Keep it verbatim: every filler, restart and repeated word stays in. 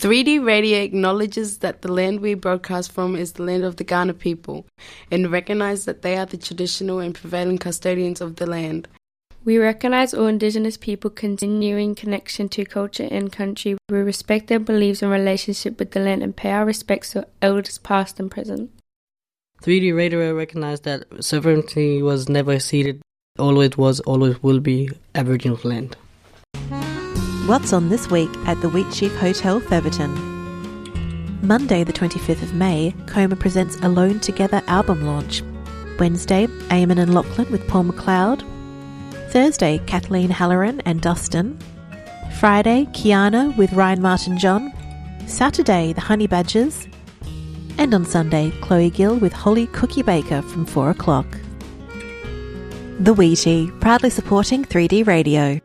three D Radio acknowledges that the land we broadcast from is the land of the Kaurna people and recognise that they are the traditional and prevailing custodians of the land. We recognise all Indigenous people continuing connection to culture and country. We respect their beliefs and relationship with the land and pay our respects to elders past and present. three D Radio recognised that sovereignty was never ceded, always was, always will be Aboriginal land. What's on this week at the Wheatsheaf Hotel, Featherton? Monday the twenty-fifth of May, Coma presents Alone Together album launch. Wednesday, Eamon and Lachlan with Paul McLeod. Thursday, Kathleen Halloran and Dustin. Friday, Kiana with Ryan Martin-John. Saturday, the Honey Badgers. And on Sunday, Chloe Gill with Holly Cookie Baker from four o'clock. The Wheatie, proudly supporting three D Radio.